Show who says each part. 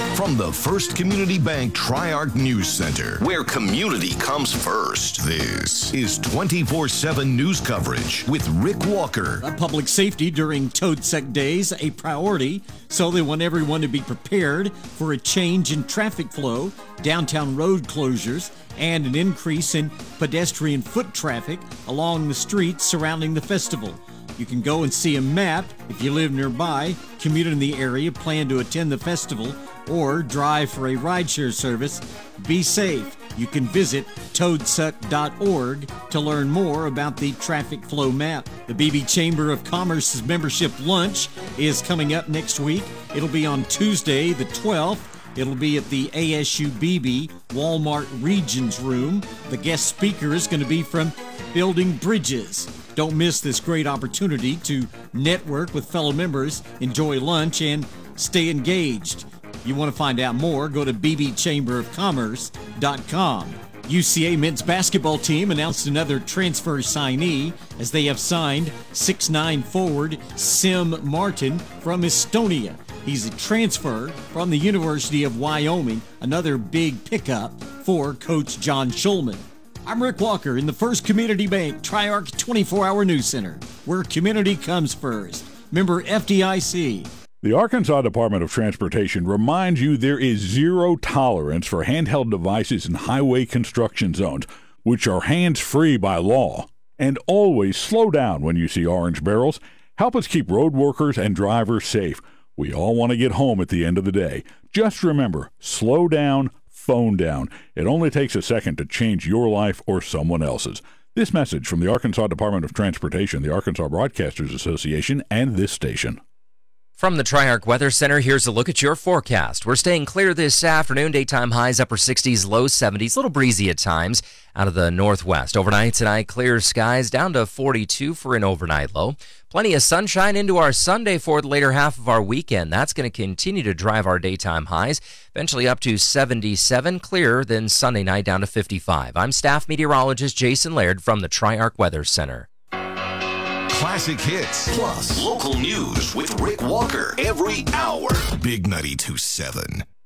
Speaker 1: From the First Community Bank Tri-Arc News Center, where community comes first, this is 24/7 news coverage with Rick Walker.
Speaker 2: Public safety during Toad-Sec days, a priority, so they want everyone to be prepared for a change in traffic flow, downtown road closures, and an increase in pedestrian foot traffic along the streets surrounding the festival. You can go and see a map if you live nearby, commute in the area, plan to attend the festival, or drive for a rideshare service. Be safe. You can visit toadsuck.org to learn more about the traffic flow map. The BB Chamber of Commerce's membership lunch is coming up next week. It'll be on Tuesday, the 12th. It'll be at the ASU BB Walmart Regions Room. The guest speaker is going to be from Building Bridges. Don't miss this great opportunity to network with fellow members, enjoy lunch, and stay engaged. You want to find out more, go to bbchamberofcommerce.com. UCA men's basketball team announced another transfer signee as they have signed 6'9" forward Sim Martin from Estonia. He's a transfer from the University of Wyoming, another big pickup for Coach John Schulman. I'm Rick Walker in the First Community Bank Tri-Arc 24-Hour News Center, where community comes first. Member FDIC.
Speaker 3: The Arkansas Department of Transportation reminds you there is zero tolerance for handheld devices in highway construction zones, which are hands-free by law. And always slow down when you see orange barrels. Help us keep road workers and drivers safe. We all want to get home at the end of the day. Just remember, slow down, phone down. It only takes a second to change your life or someone else's. This message from the Arkansas Department of Transportation, the Arkansas Broadcasters Association, and this station.
Speaker 4: From the Tri-Arc Weather Center, here's a look at your forecast. We're staying clear this afternoon. Daytime highs upper 60s, low 70s. A little breezy at times out of the northwest. Overnight tonight, clear skies down to 42 for an overnight low. Plenty of sunshine into our Sunday for the later half of our weekend. That's going to continue to drive our daytime highs, eventually up to 77, clearer than Sunday night down to 55. I'm staff meteorologist Jason Laird from the Tri-Arc Weather Center.
Speaker 1: Classic hits, plus local news with Rick Walker every hour. Big 92.7.